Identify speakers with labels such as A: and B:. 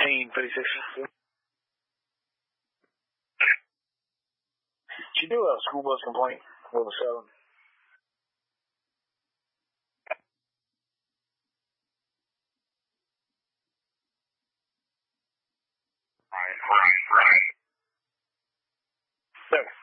A: 1856. Did you do a school bus complaint? Level 7. Right.